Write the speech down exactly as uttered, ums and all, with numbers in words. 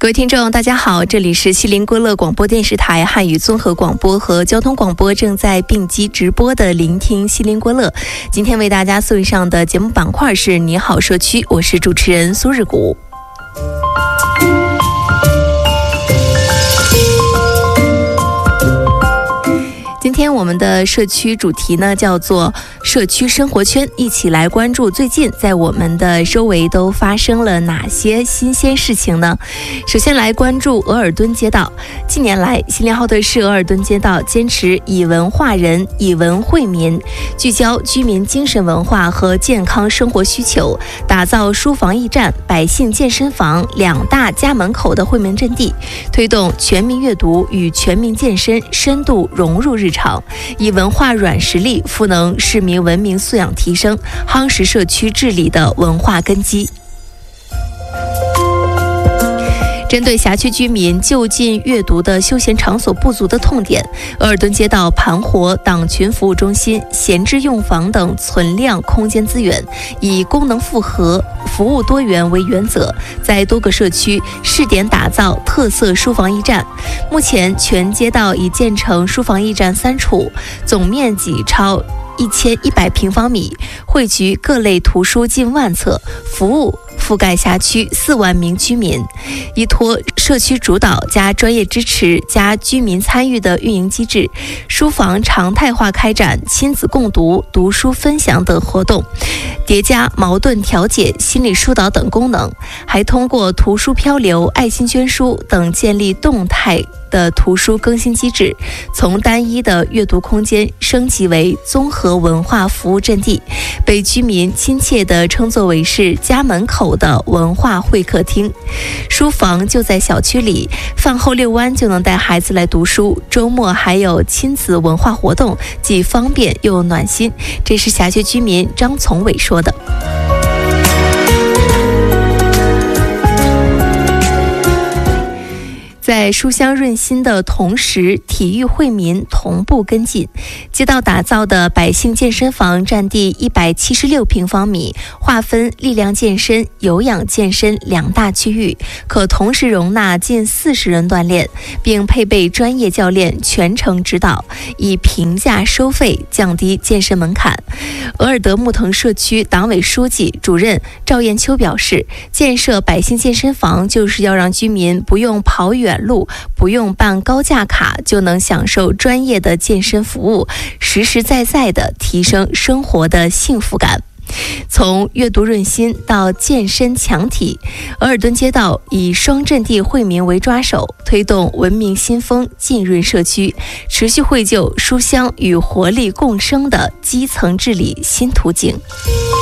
各位听众大家好，这里是锡林郭勒广播电视台汉语综合广播和交通广播正在并机直播的聆听锡林郭勒。今天为大家送上的节目板块是你好社区，我是主持人苏日谷。今天我们的社区主题呢叫做社区生活圈，一起来关注最近在我们的周围都发生了哪些新鲜事情呢？首先来关注额尔敦街道。近年来，锡林浩特市额尔敦街道坚持以文化人、以文惠民，聚焦居民精神文化和健康生活需求，打造书房驿站、百姓健身房两大家门口的惠民阵地，推动全民阅读与全民健身深度融入日常，以文化软实力赋能市民文明素养提升，夯实社区治理的文化根基。针对辖区居民就近阅读的休闲场所不足的痛点，额尔敦街道盘活党群服务中心、闲置用房等存量空间资源，以功能复合、服务多元为原则，在多个社区试点打造特色书房驿站。目前全街道已建成书房驿站三处，总面积超一千一百平方米，汇聚各类图书近万册，服务覆盖辖区四万名居民，依托社区主导加专业支持加居民参与的运营机制，书房常态化开展亲子共读、读书分享等活动，叠加矛盾调解、心理疏导等功能，还通过图书漂流、爱心捐书等建立动态的图书更新机制，从单一的阅读空间升级为综合文化服务阵地，被居民亲切地称作为是家门口的文化会客厅。书房就在小区里，饭后遛弯就能带孩子来读书，周末还有亲子文化活动，既方便又暖心。这是辖区居民张从伟说的。在书香润心的同时，体育惠民同步跟进。街道打造的百姓健身房占地一百七十六平方米，划分力量健身、有氧健身两大区域，可同时容纳近四十人锻炼，并配备专业教练全程指导，以平价收费降低健身门槛。额尔德木腾社区党委书记、主任赵艳秋表示，建设百姓健身房就是要让居民不用跑远路，不用办高价卡就能享受专业的健身服务，实实在在地提升生活的幸福感。从阅读润心到健身强体，额尔敦街道以双阵地惠民为抓手，推动文明新风浸润社区，持续绘就书香与活力共生的基层治理新途径。